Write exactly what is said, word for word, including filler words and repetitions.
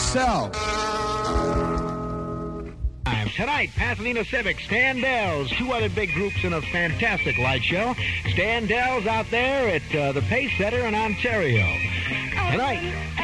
yourself. Tonight, Pasadena Civic, Standells, two other big groups in a fantastic light show. Standells out there at uh, the Pace Center in Ontario. Tonight